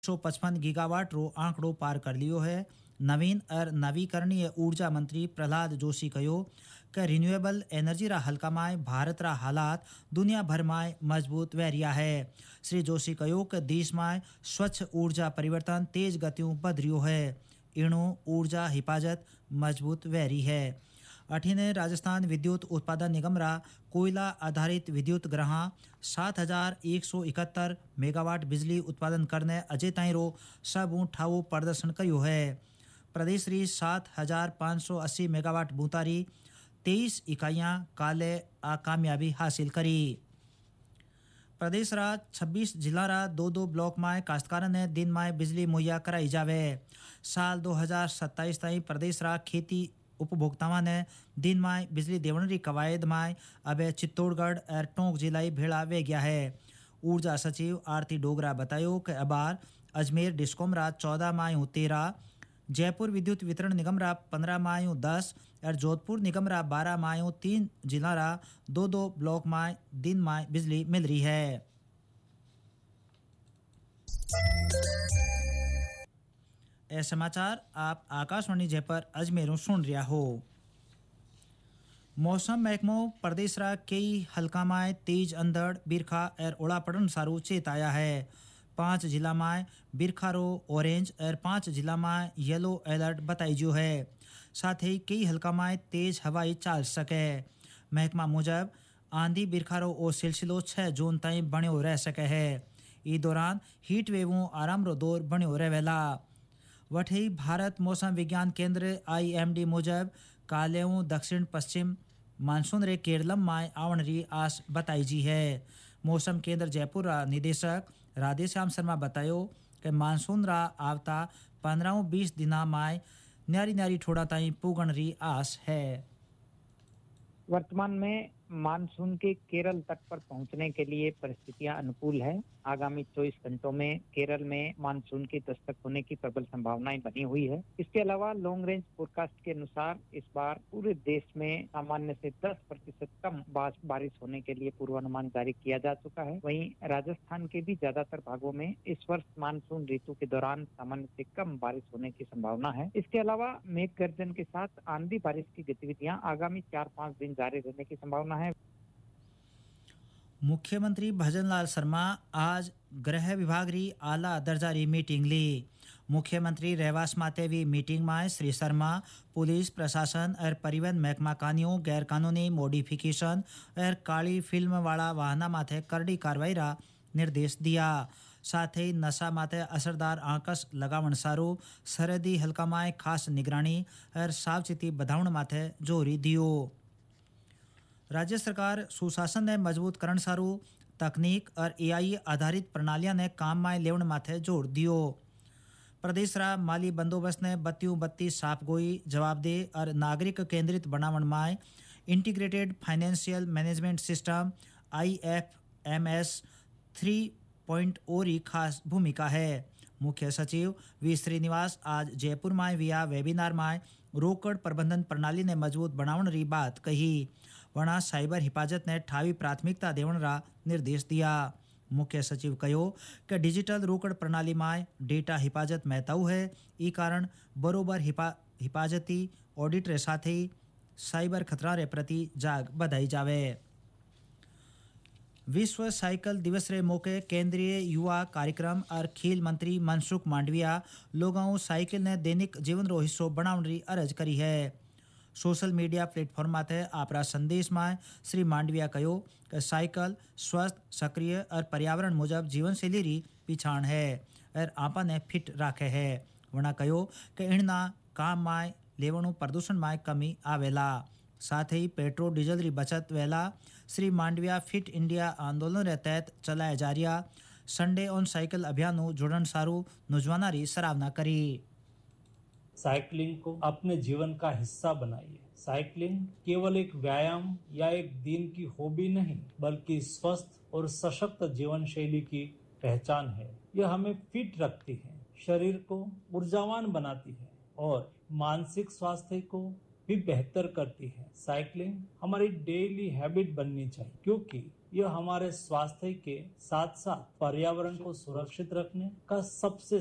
155 gigawatt रो आंकड़ो पार कर लियो है। नवीन और नवीकरणीय ऊर्जा मंत्री प्रहलाद जोशी कहो कि रिन्यूएबल एनर्जी रा हल्का माय भारत रा हालात दुनिया भर माय मजबूत वे रिया है। श्री जोशी कहो कि देश माय स्वच्छ ऊर्जा परिवर्तन तेज गतियों बद रियो है। इणो ऊर्जा हिफाजत मजबूत वे रही है। अठीने राजस्थान विद्युत उत्पादन निगम रा कोयला आधारित विद्युत ग्रहां 7,171 मेगावाट बिजली उत्पादन करने अजय ताईं रो सब ठावो प्रदर्शन करियो है। प्रदेश री 7,580 मेगावाट बूतारी 23 इकाइयां काले कामयाबी हासिल करी। प्रदेश रा 26 जिला रा 2-2 ब्लॉक माय काश्तकारों ने दिन माय बिजली मुहैया कराई जावे। साल 2027 ताईं प्रदेश रा खेती उपभोक्तावां ने दिन माय बिजली देवण री कवायद माय अब चित्तौड़गढ़ और टोंक जिला भेड़ा वे गया है। ऊर्जा सचिव आरती डोगरा बतायो कि अबार अजमेर डिस्कॉम रा 14 मायूं 13, जयपुर विद्युत वितरण निगम रा 15 मायूं 10 और जोधपुर निगम रा 12 मायूं 3 जिला रा 2-2 ब्लॉक माय दिन माय बिजली मिल रही है। ये समाचार आप आकाशवाणी जयपुर अजमेरों सुन रिया हो। मौसम महकमो प्रदेश रा कई हल्का माय तेज अंधड़ बिरखा और ओला पड़न सारू चेताया है। 5 जिला माय बिरखा रो ऑरेंज और 5 जिला माय येलो अलर्ट बताई जो है। साथ ही कई हल्का माय तेज हवाई चाल सके। महकमा मुजब आंधी बिरखा रो ओ सिलसिलो 6 जून ताईं बण्यो रह सके है। ई दौरान हीट वेवों आराम रो दौर बण्यो रहेला। वठी भारत मौसम विज्ञान केंद्र IMD मुजब कालेऊ दक्षिण पश्चिम मानसून रे केरलम माय आवण री आस बताई जी है। मौसम केंद्र जयपुर रा निदेशक राधेश्याम शर्मा बतायो कि मानसून रा आवता 15-20 दिना माय न्यारी न्यारी ठोड़ा ताईं पुगण री आस है। वर्तमान में मानसून के केरल तट पर पहुंचने के लिए परिस्थितियां अनुकूल है। आगामी 24 घंटों में केरल में मानसून की दस्तक होने की प्रबल संभावनाएं बनी हुई है। इसके अलावा लॉन्ग रेंज फोरकास्ट के अनुसार इस बार पूरे देश में सामान्य से 10% कम बारिश होने के लिए पूर्वानुमान जारी किया जा चुका है। वहीं राजस्थान के भी ज्यादातर भागों में इस वर्ष मानसून ऋतु के दौरान सामान्य से कम बारिश होने की संभावना है। इसके अलावा मेघ गर्जन के साथ आंधी बारिश की गतिविधियां आगामी 4-5 दिन जारी रहने की संभावना है। मुख्यमंत्री भजनलाल शर्मा आज गृह विभाग री आला दर्जा री मीटिंग ली। मुख्यमंत्री रहवास माते वी मीटिंग में श्री शर्मा पुलिस प्रशासन और परिवहन महकमा कानियों गैर कानूनी मॉडिफिकेशन और काली फिल्म वाला वाहना माथे करड़ी कार्रवाई रा निर्देश दिया। साथ ही नशा माथे असरदार आंकस लगावण सारू सरहदी हल्का माय खास निगरानी और सावचेती बढ़ावण माथे जोरी दियो। राज्य सरकार सुशासन ने मजबूत करण सारू तकनीक और AI आधारित प्रणालियां ने काम में लेवण माथे जोर दियो। प्रदेश रा माली बंदोबस्त ने बत्तियों बत्ती साफ गोई जवाबदेह और नागरिक केंद्रित बनावण my integrated financial management system IFMS 3.0 री खास भूमिका है। मुख्य सचिव वी श्रीनिवास आज जयपुर में विया वेबिनार में रोकड़ प्रबंधन प्रणाली ने मजबूत बनावण री बात कही। वना साइबर हिफाजत ने ठावी प्राथमिकता देवण रा निर्देश दिया। मुख्य सचिव कहो कि डिजिटल रोकड़ प्रणाली में डेटा हिफाजत महत्व है। ई कारण बरोबर हिफाजती ऑडिट रे साथ ही साइबर खतरा रे प्रति जाग बधाई जावे। विश्व साइकिल दिवस रे मौके केंद्रीय युवा कार्यक्रम और खेल मंत्री मनसुख मांडविया लोगों साइकिल ने दैनिक जीवन रो हिस्सो बनावण री अर्ज करी है। सोशल मीडिया प्लेटफॉर्म माथे आपरा संदेश में श्री मांडविया कहो कि साइकिल स्वस्थ सक्रिय और पर्यावरण मुजब जीवन शैली री पिछाण है और आपा ने फिट राखे है। वना कहो कि इणना काम में लेवणु प्रदूषण में कमी आवेला। साथ ही पेट्रोल डीजल री बचत वेला। श्री मांडविया फिट इंडिया आंदोलन रे तहत चलाया जा रहा संडे ऑन साइकिल अभियान जुड़न सारू नौजवाना री सराहना करी। साइकिलिंग को अपने जीवन का हिस्सा बनाइए। साइकिलिंग केवल एक व्यायाम या एक दिन की हॉबी नहीं, बल्कि स्वस्थ और सशक्त जीवन शैली की पहचान है। यह हमें फिट रखती है, शरीर को ऊर्जावान बनाती है और मानसिक स्वास्थ्य को भी बेहतर करती है। साइकिलिंग हमारी डेली हैबिट बननी चाहिए क्योंकि यह हमारे स्वास्थ्य के साथ साथ पर्यावरण को सुरक्षित रखने का सबसे